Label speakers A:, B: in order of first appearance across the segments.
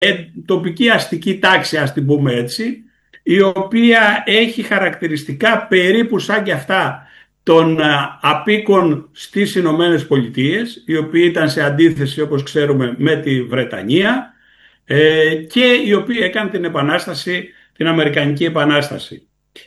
A: τοπική αστική τάξη, ας την πούμε έτσι, η οποία έχει χαρακτηριστικά περίπου σαν και αυτά των απίκων στις Ηνωμένες Πολιτείες, οι οποίοι ήταν σε αντίθεση, όπως ξέρουμε, με τη Βρετανία, και οι οποίοι έκαναν την Επανάσταση, την Αμερικανική Επανάσταση.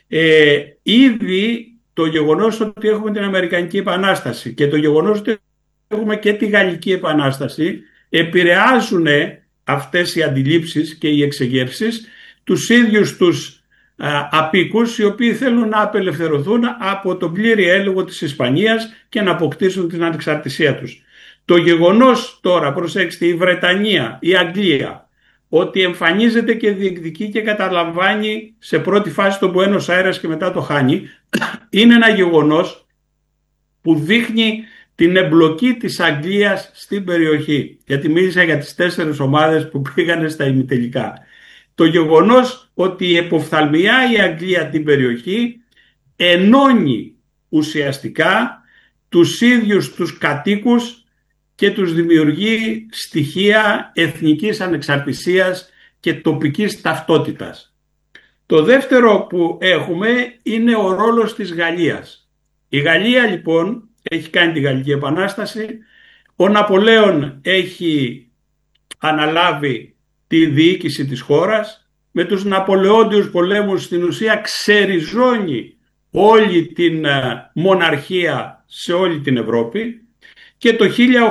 A: Ήδη το γεγονός ότι έχουμε την Αμερικανική Επανάσταση και το γεγονός ότι έχουμε και τη Γαλλική Επανάσταση επηρεάζουν αυτές οι αντιλήψεις και οι εξεγέρσεις τους ίδιους τους απίκους, οι οποίοι θέλουν να απελευθερωθούν από τον πλήρη έλεγχο της Ισπανίας και να αποκτήσουν την ανεξαρτησία τους. Το γεγονός τώρα, προσέξτε, η Βρετανία, η Αγγλία, ότι εμφανίζεται και διεκδικεί και καταλαμβάνει σε πρώτη φάση τον Μπουένος Άιρες και μετά το χάνει, είναι ένα γεγονός που δείχνει την εμπλοκή της Αγγλίας στην περιοχή. Γιατί μίλησα για τις 4 ομάδες που πήγανε στα ημιτελικά. Το γεγονός ότι εποφθαλμιά η Αγγλία την περιοχή ενώνει ουσιαστικά τους ίδιους τους κατοίκους και τους δημιουργεί στοιχεία εθνικής ανεξαρτησίας και τοπικής ταυτότητας. Το δεύτερο που έχουμε είναι ο ρόλος της Γαλλίας. Η Γαλλία λοιπόν έχει κάνει τη Γαλλική Επανάσταση, ο Ναπολέον έχει αναλάβει τη διοίκηση της χώρας, με τους Ναπολεόντιους πολέμους στην ουσία ξεριζώνει όλη την μοναρχία σε όλη την Ευρώπη, και το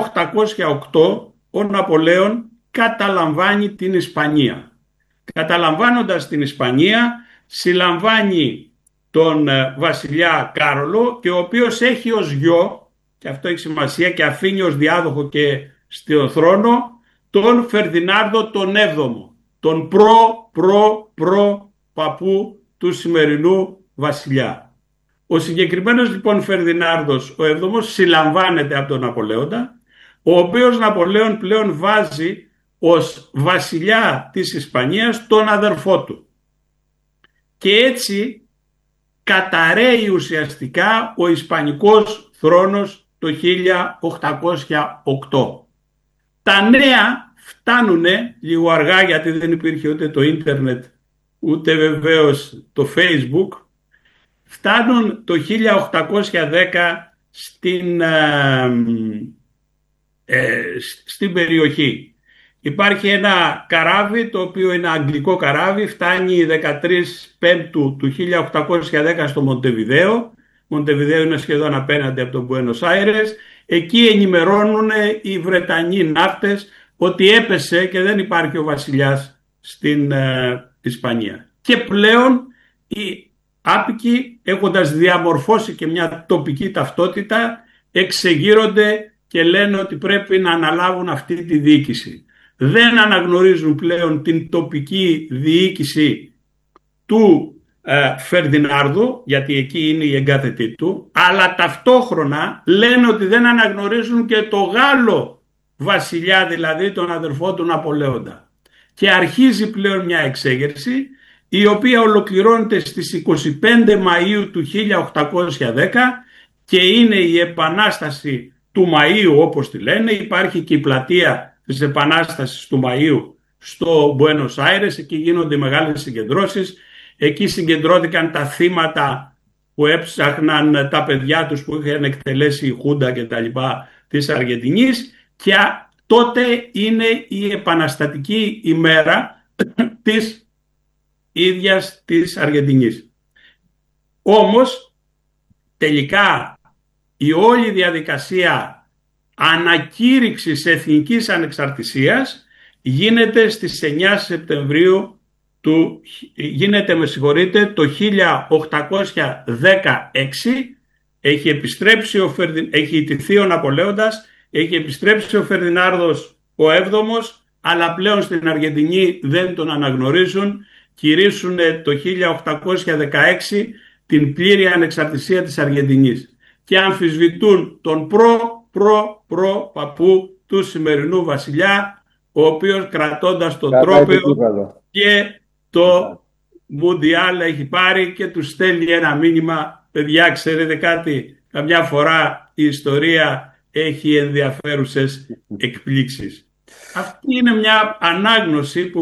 A: 1808 ο Ναπολέον καταλαμβάνει την Ισπανία. Καταλαμβάνοντας την Ισπανία συλλαμβάνει τον βασιλιά Κάρολο, και ο οποίος έχει ως γιο, και αυτό έχει σημασία, και αφήνει ως διάδοχο και στο θρόνο, τον Φερδινάνδο τον 7ο, τον προ παππού του σημερινού βασιλιά. Ο συγκεκριμένος λοιπόν Φερδινάνδος ο 7ος συλλαμβάνεται από τον Ναπολέοντα, ο οποίος Ναπολέον πλέον βάζει ως βασιλιά της Ισπανίας τον αδερφό του. Και έτσι καταρρέει ουσιαστικά ο Ισπανικός θρόνος το 1808. Τα νέα φτάνουν λίγο αργά, γιατί δεν υπήρχε ούτε το ίντερνετ ούτε βεβαίως το Facebook. Φτάνουν το 1810 στην περιοχή. Υπάρχει ένα καράβι, το οποίο είναι αγγλικό καράβι, φτάνει 13 Πέμπτου του 1810 στο Μοντεβιδέο. Μοντεβιδέο είναι σχεδόν απέναντι από τον Μπουένος Άιρες. Εκεί ενημερώνουν οι Βρετανοί ναύτες ότι έπεσε και δεν υπάρχει ο βασιλιάς στην Ισπανία. Και πλέον οι άπικοι, έχοντας διαμορφώσει και μια τοπική ταυτότητα, εξεγείρονται και λένε ότι πρέπει να αναλάβουν αυτή τη διοίκηση. Δεν αναγνωρίζουν πλέον την τοπική διοίκηση του Φερδινάνδου, γιατί εκεί είναι η εγκάθετή του, αλλά ταυτόχρονα λένε ότι δεν αναγνωρίζουν και το Γάλλο βασιλιά, δηλαδή τον αδερφό του Ναπολέοντα. Και αρχίζει πλέον μια εξέγερση, η οποία ολοκληρώνεται στις 25 Μαΐου του 1810 και είναι η Επανάσταση του Μαΐου, όπως τη λένε. Υπάρχει και η πλατεία της Επανάστασης του Μαΐου στο Μπουένος Άιρες, εκεί γίνονται μεγάλες συγκεντρώσεις. Εκεί συγκεντρώθηκαν τα θύματα που έψαχναν τα παιδιά τους που είχαν εκτελέσει η Χούντα και τα λοιπά της Αργεντινής, και τότε είναι η επαναστατική ημέρα της ίδιας της Αργεντινής. Όμως τελικά η όλη διαδικασία ανακήρυξης εθνικής ανεξαρτησίας γίνεται στις 9 Σεπτεμβρίου γίνεται το 1816. Έχει επιστρέψει έχει ιτηθεί ο Ναπολέοντας, έχει επιστρέψει ο Φερδινάνδος ο 7ος, αλλά πλέον στην Αργεντινή δεν τον αναγνωρίζουν. Κηρύσσουν το 1816 την πλήρη ανεξαρτησία της Αργεντινής και αμφισβητούν τον προ παππού του σημερινού βασιλιά, ο οποίος κρατώντας τον τρόπαιο και το Μουντιάλ έχει πάρει, και του στέλνει ένα μήνυμα: παιδιά, ξέρετε κάτι, καμιά φορά η ιστορία έχει ενδιαφέρουσες εκπλήξεις. Αυτή είναι μια ανάγνωση που